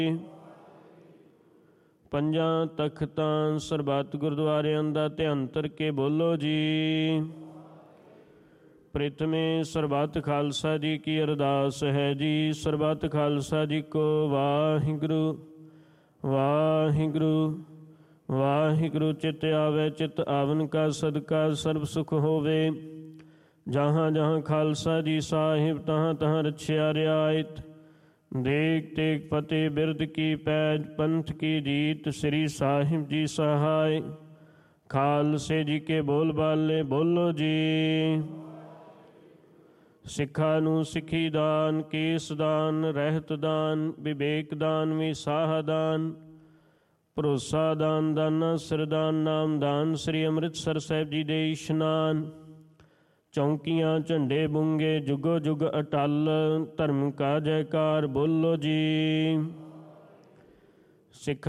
ਪੰਜਾਂ ਤਖਤਾਂ ਸਰਬੱਤ ਗੁਰਦੁਆਰਿਆਂ ਦਾ ਧਿਆਨ ਧਰ ਕੇ ਬੋਲੋ ਜੀ। ਪ੍ਰਿਥਮੇ ਸਰਬੱਤ ਖਾਲਸਾ ਜੀ ਕੀ ਅਰਦਾਸ ਹੈ ਜੀ। ਸਰਬੱਤ ਖਾਲਸਾ ਜੀ ਕੋ ਵਾਹਿਗੁਰੂ ਵਾਹਿਗੁਰੂ ਵਾਹਿਗੁਰੂ। ਚਿਤ ਆਵੇ ਚਿਤ ਆਵਨ ਕਾ ਸਦਕਾ ਸਰਬ ਸੁਖ ਹੋਵੇ। ਜਹਾਂ ਜਹਾਂ ਖਾਲਸਾ ਜੀ ਸਾਹਿਬ ਤਹਾਂ ਤਹਾਂ ਰਛਿਆ ਰਿਆਇਤ। ਦੇਖ ਤੇਗ ਫਤਿਹ ਬਿਰਦ ਕੀ ਪੈਜ ਪੰਥ ਕੀ ਜੀਤ। ਸ੍ਰੀ ਸਾਹਿਬ ਜੀ ਸਹਾਇ ਖਾਲਸੇ ਜੀ ਕੇ ਬੋਲ ਬਾਲੇ ਬੋਲੋ ਜੀ। ਸਿੱਖਾਂ ਨੂੰ ਸਿੱਖੀ ਦਾਨ, ਕੇਸ ਦਾਨ, ਰਹਿਤ ਦਾਨ, ਵਿਵੇਕ ਦਾਨ, ਵਿਸਾਹ ਦਾਨ, ਭਰੋਸਾ ਦਾਨ, ਦਾਨਾ ਸਿਰਦਾਨ, ਨਾਮ ਦਾਨ। ਸ੍ਰੀ ਅੰਮ੍ਰਿਤਸਰ ਸਾਹਿਬ ਜੀ ਦੇ ਇਸ਼ਨਾਨ। ਚੌਂਕੀਆਂ ਝੰਡੇ ਬੁੰਗੇ ਜੁਗੋ ਜੁਗ ਅਟਲ। ਧਰਮ ਕਾ ਜੈਕਾਰ ਬੋਲੋ ਜੀ। ਸਿੱਖਾਂ